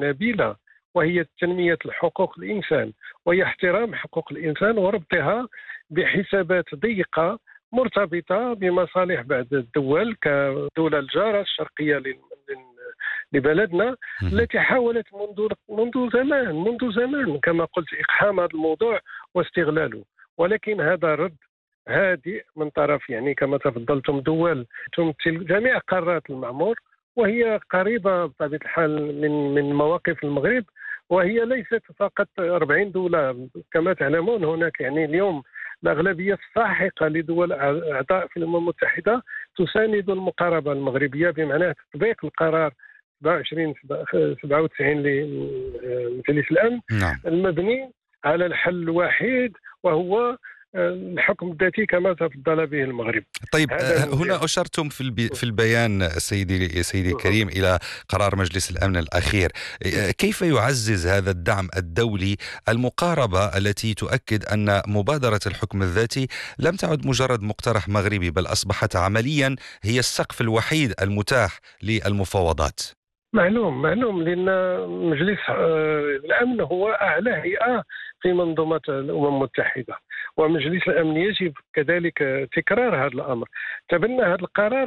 نبيلة، وهي تنمية حقوق الإنسان، وهي احترام حقوق الإنسان وربطها بحسابات ضيقة مرتبطة بمصالح بعض الدول كدولة الجارة الشرقية لبلدنا، مهم. التي حاولت منذ زمان كما قلت إقحام هذا الموضوع واستغلاله. ولكن هذا رد هادئ من طرف يعني كما تفضلتم دول تمثل جميع قارات المعمور، وهي قريبة بطبيعة الحال من مواقف المغرب، وهي ليست فقط 40 دولة كما تعلمون. هناك يعني اليوم الأغلبية الساحقة لدول أعضاء في الأمم المتحدة تساند المقاربة المغربية بمعنى تطبيق القرار 2797 لمجلس الأمن نعم. المبني على الحل الوحيد، وهو الحكم الذاتي كما تفضل به المغرب. طيب، هذا هنا أشرتم في البيان سيدي الكريم إلى قرار مجلس الأمن الأخير. كيف يعزز هذا الدعم الدولي المقاربة التي تؤكد أن مبادرة الحكم الذاتي لم تعد مجرد مقترح مغربي، بل أصبحت عمليا هي السقف الوحيد المتاح للمفاوضات؟ معلوم لأن مجلس الأمن هو أعلى هيئة في منظومة الأمم المتحدة، ومجلس الأمن يجب كذلك تكرار هذا الأمر. تبنى هذا القرار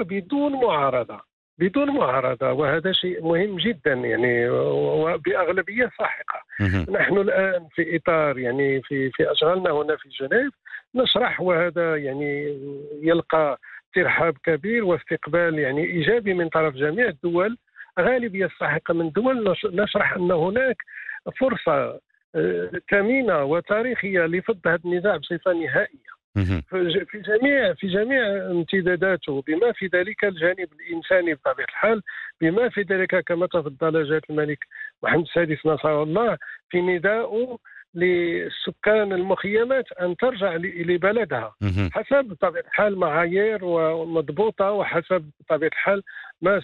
بدون معارضة، وهذا شيء مهم جدا يعني وبأغلبية ساحقة. مهم. نحن الآن في إطار يعني في أشغالنا هنا في جنيف نشرح، وهذا يعني يلقى ترحاب كبير واستقبال يعني إيجابي من طرف جميع الدول، غالبية الساحقة من الدول. نشرح أن هناك فرصة ثمينة وتاريخية لفض هذا النزاع بصفة نهائية مهم. في جميع امتداداته، بما في ذلك الجانب الإنساني بطبيعة الحال، بما في ذلك كما تفضل جلالة الملك محمد السادس نصره الله في نداء للسكان المخيمات أن ترجع لبلدها مهم. حسب بطبيعة الحال معايير ومضبوطة، وحسب بطبيعة الحال ما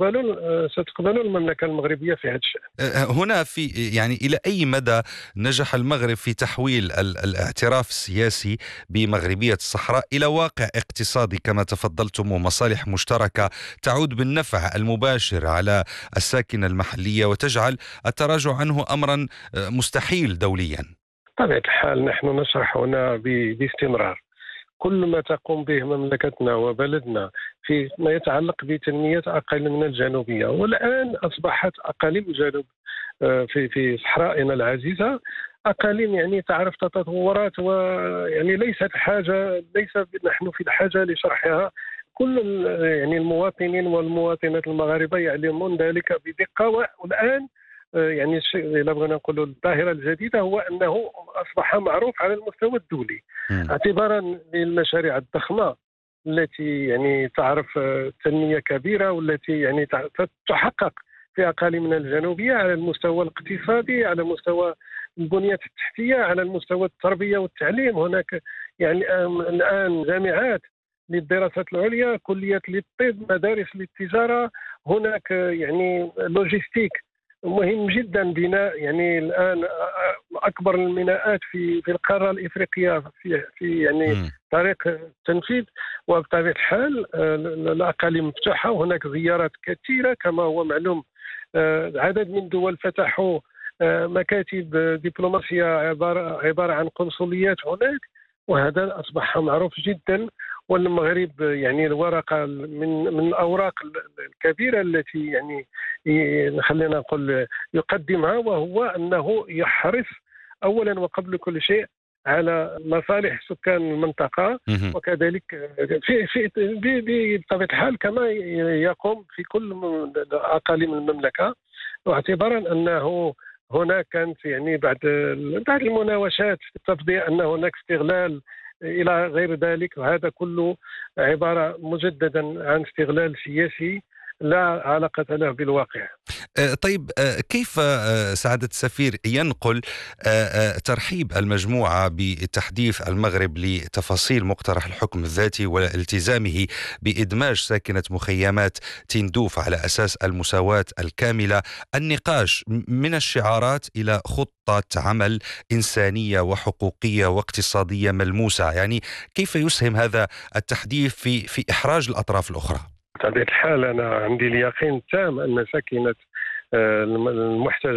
ستقبل المملكة المغربية في هذا الشأن. هنا يعني إلى أي مدى نجح المغرب في تحويل الاعتراف السياسي بمغربية الصحراء إلى واقع اقتصادي كما تفضلتم، ومصالح مشتركة تعود بالنفع المباشر على الساكنة المحلية وتجعل التراجع عنه أمرا مستحيل دوليا؟ بطبيعة الحال نحن نشرح هنا باستمرار كل ما تقوم به مملكتنا وبلدنا في ما يتعلق بتنمية أقاليمنا الجنوبية. والآن أصبحت أقاليم الجنوب في صحرائنا العزيزة أقاليم يعني تعرف تطورات، ويعني ليس نحن في الحاجة لشرحها. كل يعني المواطنين والمواطنات المغاربة يعلمون ذلك بدقة. والآن يعني الشيء إذا بغينا نقولوا الظاهرة الجديدة هو أنه أصبح معروف على المستوى الدولي، اعتبارا للمشاريع الضخمة التي يعني تعرف تنمية كبيرة، والتي يعني تحقق في أقاليمنا الجنوبية على المستوى الاقتصادي، على مستوى البنية التحتية، على المستوى التربية والتعليم. هناك يعني الآن جامعات للدراسات العليا، كليات للطب، مدارس للتجارة، هناك يعني لوجيستيك مهم جدا. بناء يعني الآن أكبر الميناءات في القارة الإفريقية في يعني طريق التنفيذ. وبطبيعة الحال الأقاليم مفتوحة، وهناك زيارات كثيرة كما هو معلوم. عدد من الدول فتحوا مكاتب دبلوماسية عبارة عن قنصليات هناك، وهذا أصبح معروف جدا. والمغرب يعني الورقة من الأوراق الكبيرة التي يعني خلينا نقول يقدمها، وهو أنه يحرص أولا وقبل كل شيء على مصالح سكان المنطقة، وكذلك بطبيعة الحال كما يقوم في كل أقاليم المملكة، واعتبارا أنه هناك كانت يعني بعد المناوشات تفضي أن هناك استغلال إلى غير ذلك، وهذا كله عبارة مجددا عن استغلال سياسي لا علاقة له بالواقع. طيب، كيف سعادة السفير ينقل ترحيب المجموعة بتحديث المغرب لتفاصيل مقترح الحكم الذاتي والتزامه بإدماج ساكنة مخيمات تندوف على أساس المساواة الكاملة، النقاش من الشعارات إلى خطة عمل إنسانية وحقوقية واقتصادية ملموسة؟ يعني كيف يسهم هذا التحديث في إحراج الأطراف الأخرى؟ بطبيعة الحال أنا عندي اليقين التام أن ساكنة المحتل